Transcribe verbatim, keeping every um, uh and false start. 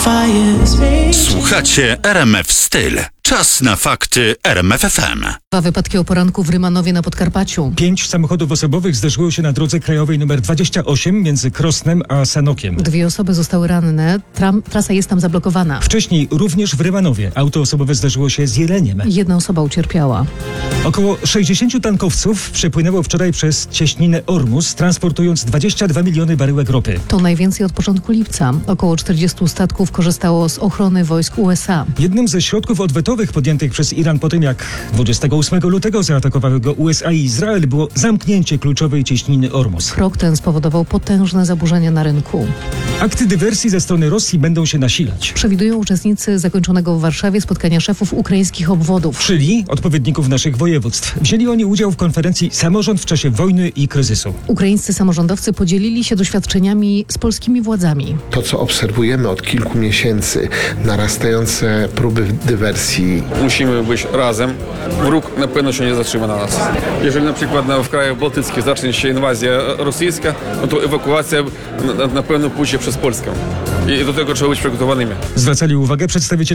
Słuchacie R M F Styl. Czas na fakty R M F F M. Dwa wypadki o poranku w Rymanowie na Podkarpaciu. Pięć samochodów osobowych zderzyło się na drodze krajowej nr dwadzieścia osiem między Krosnem a Sanokiem. Dwie osoby zostały ranne. Tram, trasa jest tam zablokowana. Wcześniej również w Rymanowie auto osobowe zderzyło się z Jeleniem. Jedna osoba ucierpiała. Około sześćdziesięciu tankowców przepłynęło wczoraj przez cieśninę Ormus, transportując dwadzieścia dwa miliony baryłek ropy. To najwięcej od początku lipca. Około czterdziestu statków korzystało z ochrony wojsk U S A. Jednym ze środków odwetowych podjętych przez Iran po tym, jak dwudziestego ósmego lutego zaatakowały go U S A i Izrael, było zamknięcie kluczowej cieśniny Ormus. Krok ten spowodował potężne zaburzenia na rynku. Akty dywersji ze strony Rosji będą się nasilać. Przewidują uczestnicy zakończonego w Warszawie spotkania szefów ukraińskich obwodów. Czyli odpowiedników naszych województw. Wzięli oni udział w konferencji Samorząd w czasie wojny i kryzysu. Ukraińscy samorządowcy podzielili się doświadczeniami z polskimi władzami. To, co obserwujemy od kilku miesięcy, narastające próby dywersji. Musimy być razem. Wróg na pewno się nie zatrzyma na nas. Jeżeli na przykład na, w krajach bałtyckich zacznie się inwazja rosyjska, no to ewakuacja na, na pewno pójdzie przez Polskę. I do tego trzeba być przygotowanymi. Zwracali uwagę przedstawiciele